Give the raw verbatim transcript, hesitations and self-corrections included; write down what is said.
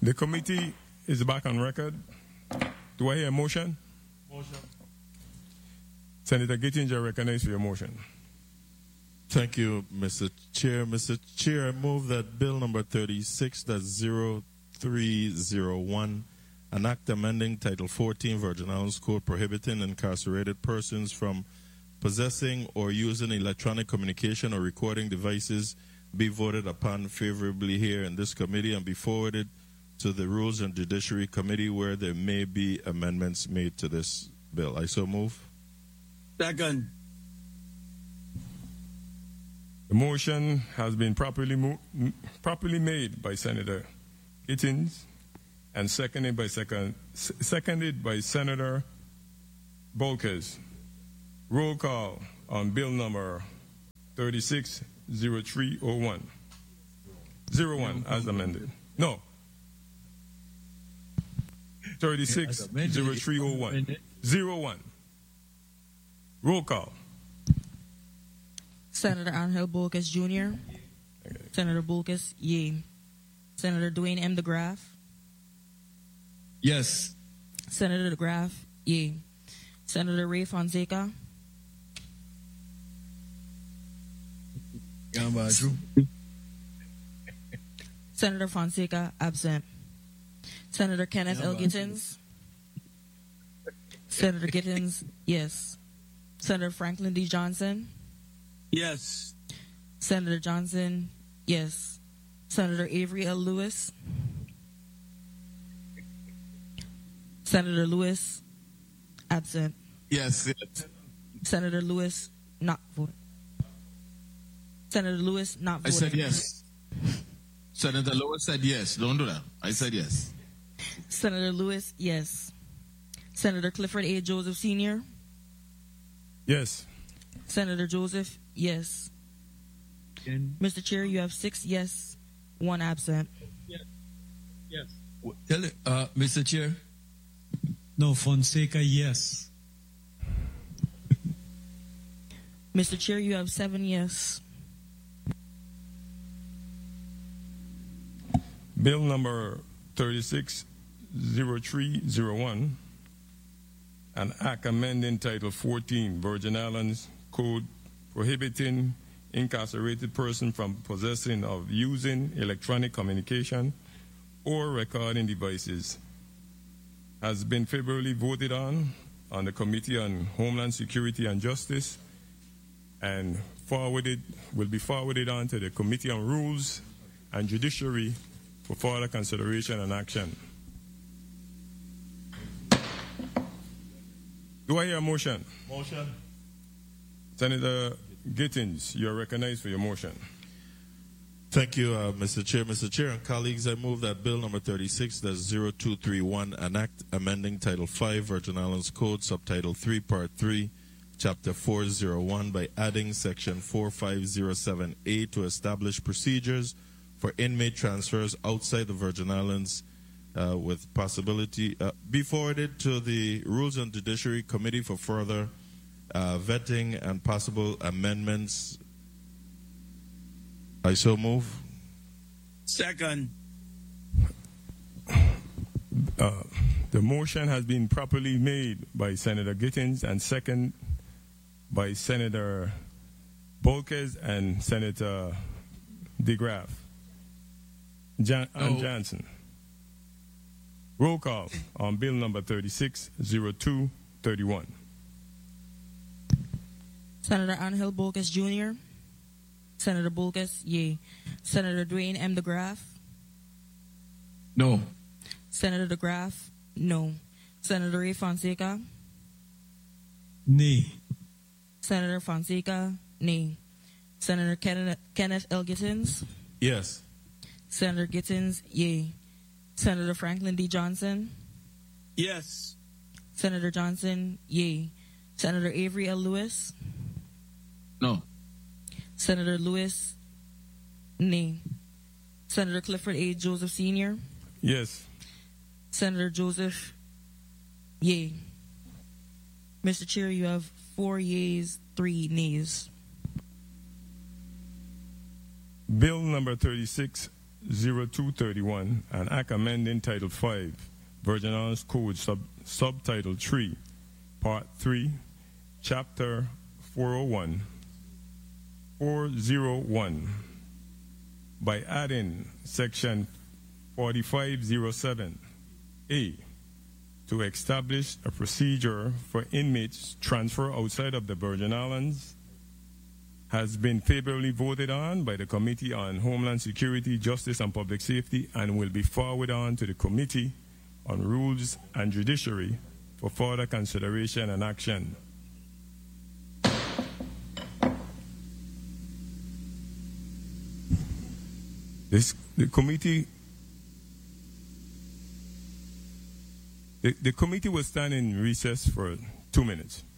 The committee is back on record. Do I hear a motion? Motion. Senator Gittins, you're recognized for your motion. Thank you, Mister Chair. Mister Chair, I move that Bill number thirty-six oh three oh one, an act amending Title fourteen Virgin Islands Code prohibiting incarcerated persons from possessing or using electronic communication or recording devices, be voted upon favorably here in this committee and be forwarded to the Rules and Judiciary Committee where there may be amendments made to this bill. I so move. Second. The motion has been properly mo- m- properly made by Senator Gittins and seconded by second, s- seconded by Senator Bolkes. Roll call on bill number thirty-six oh three oh one. oh one as amended. No. thirty-six oh three oh one. oh one. Roll call. Senator Angel Bolkes Junior Okay. Senator Bolkes, yea. Senator Dwayne M. DeGraff. Yes. Senator DeGraff, yea. Senator Ray Fonseca. Senator Fonseca, absent. Senator Kenneth L. Gittins. Senator Gittins, yes. Senator Franklin D. Johnson. Yes. Senator Johnson, yes. Senator Avery L. Lewis. Senator Lewis, absent. Yes, yes. Senator Lewis, not voting. Senator Lewis, not I voting. said yes. Senator Lewis said yes. Don't do that. I said yes. Senator Lewis, yes. Senator Clifford A. Joseph Senior Yes. Senator Joseph, yes. Mister Chair, you have six yes, one absent. Yes. Yes. Tell it, uh, Mister Chair. No, Fonseca, yes. Mister Chair, you have seven yes. Bill number thirty-six oh three oh one, an act amending Title fourteen Virgin Islands Code prohibiting incarcerated person from possessing of using electronic communication or recording devices has been favorably voted on on the Committee on Homeland Security and Justice and forwarded will be forwarded on to the Committee on Rules and Judiciary for further consideration and action. Do I hear a motion? Motion. Senator Gittins, you are recognized for your motion. Thank you, uh, Mister Chair. Mister Chair and colleagues, I move that Bill number thirty-six, that's oh two three one, an act amending Title five Virgin Islands Code, Subtitle three, Part three, Chapter four oh one by adding Section forty-five oh seven A to establish procedures for inmate transfers outside the Virgin Islands uh, with possibility, uh, be forwarded to the Rules and Judiciary Committee for further uh, vetting and possible amendments. I so move. Second. Uh, the motion has been properly made by Senator Gittins and second by Senator Bolkes and Senator DeGraff Jan- No. and Johnson. Roll call on bill number thirty-six oh two thirty-one. Senator Angel Bolkes Junior Senator Bolkes, yea. Senator Dwayne M. DeGraff. No. Senator DeGraff, no. Senator Ray Fonseca. Nay. Senator Fonseca, nay. Senator Kenneth, Kenneth L. Gittins. Yes. Senator Gittins, yea. Senator Franklin D. Johnson. Yes. Senator Johnson, yea. Senator Avery L. Lewis. No. Senator Lewis, nay. Senator Clifford A. Joseph Senior Yes. Senator Joseph, yea. Mister Chair, you have four yeas, three nays. Bill number thirty-six zero two three one, an act amending Title five, Virgin Islands Code, sub, Subtitle three, Part three, Chapter four oh one, four oh one, by adding Section forty-five oh seven A to establish a procedure for inmates transfer outside of the Virgin Islands, has been favorably voted on by the Committee on Homeland Security, Justice and Public Safety, and will be forwarded on to the Committee on Rules and Judiciary for further consideration and action. This, the committee the, the committee will stand in recess for two minutes.